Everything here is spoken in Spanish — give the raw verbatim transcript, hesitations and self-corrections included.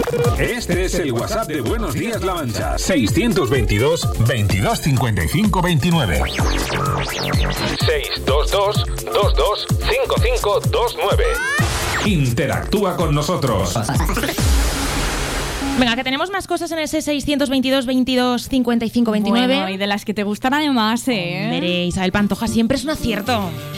Este es el WhatsApp de Buenos Días La Mancha. seiscientos veintidós, veintidós cincuenta y cinco veintinueve. seiscientos veintidós, veintidós cincuenta y cinco veintinueve. Interactúa con nosotros. Venga, que tenemos más cosas en ese seiscientos veintidós, veintidós cincuenta y cinco veintinueve. Bueno, y de las que te gustan además, ¿eh? Hombre, Isabel Pantoja siempre es un acierto.